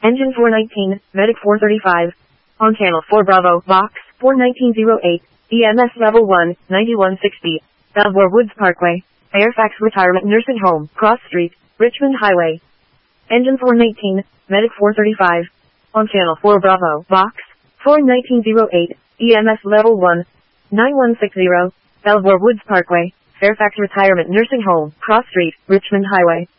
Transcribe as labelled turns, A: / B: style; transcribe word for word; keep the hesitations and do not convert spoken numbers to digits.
A: Engine four nineteen, Medic four thirty-five. On channel four Bravo, Box four nineteen oh eight, E M S Level one, ninety-one sixty, Belvoir Woods Parkway, Fairfax Retirement Nursing Home, Cross Street, Richmond Highway. Engine four nineteen, Medic four thirty-five. On channel four Bravo, Box four nineteen oh eight, E M S Level one, ninety-one sixty, Belvoir Woods Parkway, Fairfax Retirement Nursing Home, Cross Street, Richmond Highway.